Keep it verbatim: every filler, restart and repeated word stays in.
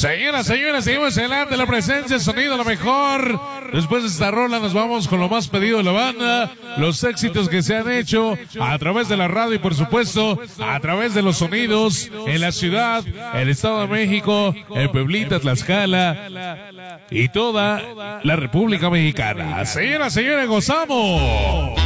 Señoras, señores, seguimos adelante. La presencia, el sonido, lo mejor. Después de esta rola nos vamos con lo más pedido de la banda. Los éxitos que se han hecho a través de la radio y, por supuesto, a través de los sonidos en la ciudad, el Estado de México, el Pueblita, Tlaxcala y toda la República Mexicana. Señoras, señores, gozamos.